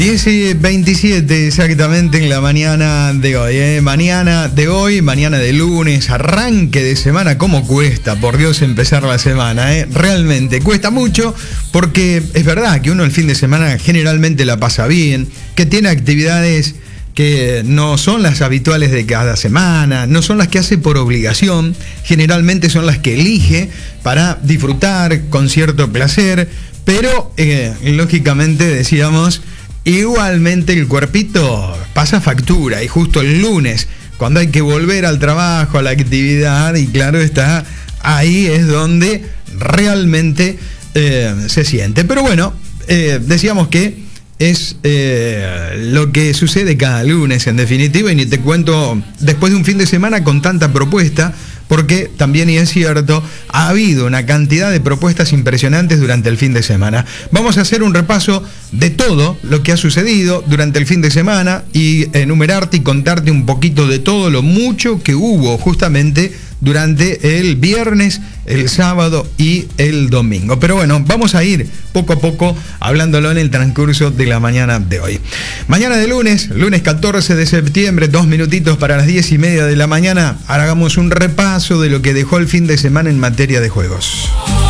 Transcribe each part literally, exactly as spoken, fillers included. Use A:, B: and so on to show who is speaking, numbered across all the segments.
A: diez y veintisiete exactamente en la mañana de hoy, ¿eh? Mañana de hoy, mañana de lunes, arranque de semana. ¿Cómo cuesta, por Dios, empezar la semana? ¿eh? Realmente cuesta mucho porque es verdad que uno el fin de semana generalmente la pasa bien, que tiene actividades que no son las habituales de cada semana, no son las que hace por obligación, generalmente son las que elige para disfrutar con cierto placer, pero eh, lógicamente decíamos, igualmente el cuerpito pasa factura y justo el lunes, cuando hay que volver al trabajo, a la actividad, y claro está, ahí es donde realmente eh, se siente. Pero bueno, eh, decíamos que es eh, lo que sucede cada lunes en definitiva, y ni te cuento después de un fin de semana con tanta propuesta, porque también, y es cierto, ha habido una cantidad de propuestas impresionantes durante el fin de semana. Vamos a hacer un repaso de todo lo que ha sucedido durante el fin de semana y enumerarte y contarte un poquito de todo lo mucho que hubo justamente durante el viernes, el sábado y el domingo. Pero bueno, vamos a ir poco a poco hablándolo en el transcurso de la mañana de hoy. Mañana de lunes, lunes catorce de septiembre, dos minutitos para las diez y media de la mañana. Ahora hagamos un repaso de lo que dejó el fin de semana en materia de juegos.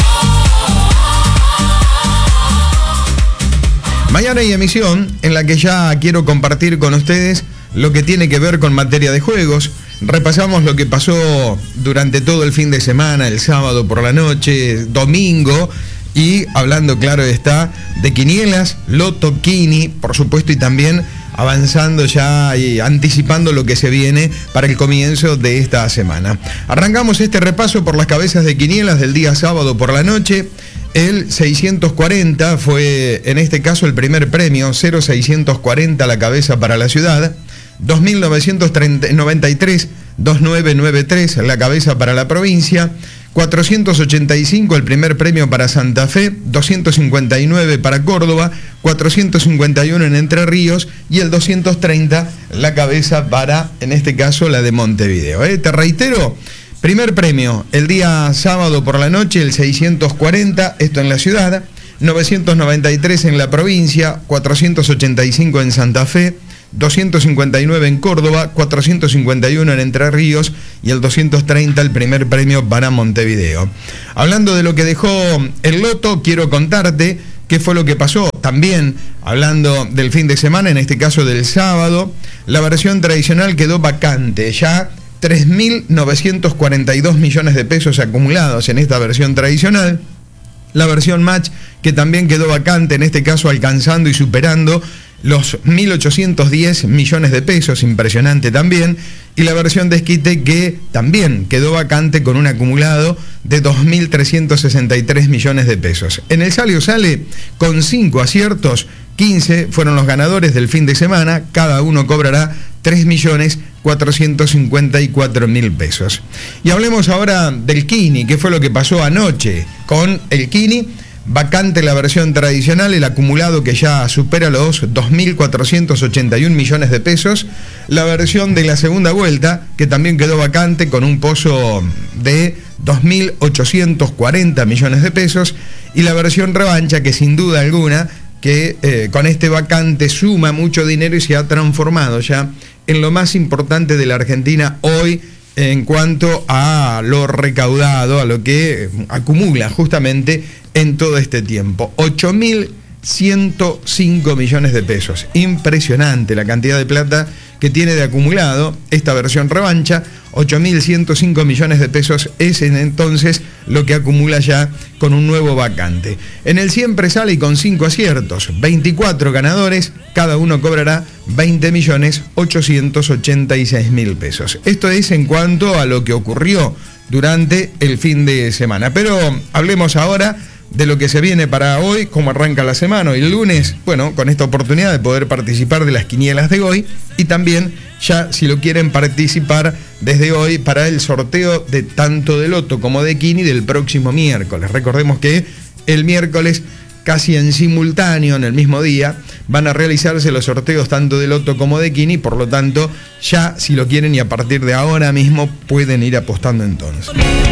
A: Mañana hay emisión en la que ya quiero compartir con ustedes lo que tiene que ver con materia de juegos. Repasamos lo que pasó durante todo el fin de semana, el sábado por la noche, domingo, y hablando, claro está, de quinielas, loto, quini, por supuesto, y también avanzando ya y anticipando lo que se viene para el comienzo de esta semana. Arrancamos este repaso por las cabezas de quinielas del día sábado por la noche. El seiscientos cuarenta fue, en este caso, el primer premio, cero seiscientos cuarenta la cabeza para la ciudad. dos mil novecientos noventa y tres, dos mil novecientos noventa y tres la cabeza para la provincia, cuatrocientos ochenta y cinco el primer premio para Santa Fe, doscientos cincuenta y nueve para Córdoba, cuatrocientos cincuenta y uno en Entre Ríos y el doscientos treinta la cabeza para, en este caso, la de Montevideo. ¿eh? Te reitero, primer premio el día sábado por la noche, el seiscientos cuarenta, esto en la ciudad, novecientos noventa y tres en la provincia, cuatrocientos ochenta y cinco en Santa Fe, doscientos cincuenta y nueve en Córdoba, cuatrocientos cincuenta y uno en Entre Ríos y el doscientos treinta el primer premio para Montevideo. Hablando de lo que dejó el loto, quiero contarte qué fue lo que pasó. También hablando del fin de semana, en este caso del sábado, la versión tradicional quedó vacante. Ya tres mil novecientos cuarenta y dos millones de pesos acumulados en esta versión tradicional. La versión match, que también quedó vacante, en este caso alcanzando y superando los mil ochocientos diez millones de pesos, impresionante también, y la versión desquite, que también quedó vacante con un acumulado de dos mil trescientos sesenta y tres millones de pesos. En el Sale o Sale, con cinco aciertos, quince fueron los ganadores del fin de semana, cada uno cobrará tres millones cuatrocientos cincuenta y cuatro mil pesos. Y hablemos ahora del quini, que fue lo que pasó anoche con el quini. Vacante la versión tradicional, el acumulado que ya supera los dos mil cuatrocientos ochenta y un millones de pesos. La versión de la segunda vuelta, que también quedó vacante con un pozo de dos mil ochocientos cuarenta millones de pesos. Y la versión revancha, que sin duda alguna, que eh, con este vacante suma mucho dinero y se ha transformado ya en lo más importante de la Argentina hoy, en cuanto a lo recaudado, a lo que acumula justamente en todo este tiempo. ocho mil ciento cinco millones de pesos. Impresionante la cantidad de plata que tiene de acumulado esta versión revancha. ocho mil ciento cinco millones de pesos es en entonces lo que acumula ya con un nuevo vacante. En el siempre sale y con cinco aciertos, veinticuatro ganadores, cada uno cobrará veinte millones ochocientos ochenta y seis mil pesos. Esto es en cuanto a lo que ocurrió durante el fin de semana. Pero hablemos ahora de lo que se viene para hoy, cómo arranca la semana. Hoy el lunes, bueno, con esta oportunidad de poder participar de las quinielas de hoy, y también ya, si lo quieren participar desde hoy, para el sorteo de tanto de loto como de quini del próximo miércoles. Recordemos que el miércoles, casi en simultáneo, en el mismo día, van a realizarse los sorteos tanto de loto como de quini, por lo tanto, ya si lo quieren y a partir de ahora mismo pueden ir apostando entonces.